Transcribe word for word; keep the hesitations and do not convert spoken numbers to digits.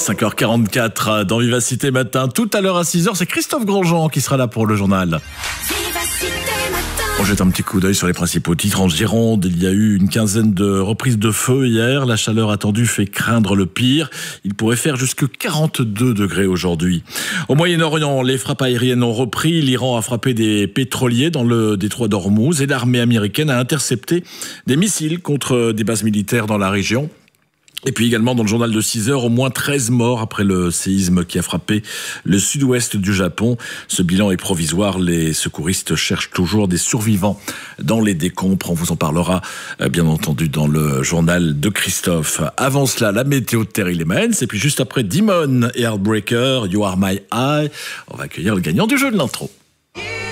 cinq heures quarante-quatre dans Vivacité Matin. Tout à l'heure à six heures, c'est Christophe Grandjean qui sera là pour le journal. On jette un petit coup d'œil sur les principaux titres. En Gironde, il y a eu une quinzaine de reprises de feu hier. La chaleur attendue fait craindre le pire. Il pourrait faire jusque quarante-deux degrés aujourd'hui. Au Moyen-Orient, les frappes aériennes ont repris. L'Iran a frappé des pétroliers dans le détroit d'Ormuz et l'armée américaine a intercepté des missiles contre des bases militaires dans la région. Et puis également dans le journal de six heures, au moins treize morts après le séisme qui a frappé le sud-ouest du Japon. Ce bilan est provisoire. Les secouristes cherchent toujours des survivants dans les décombres. On vous en parlera bien entendu dans le journal de Christophe. Avant cela, la météo de Terry Lemans. Et puis juste après, Dimon et Heartbreaker, You Are My Eye. On va accueillir le gagnant du jeu de l'intro.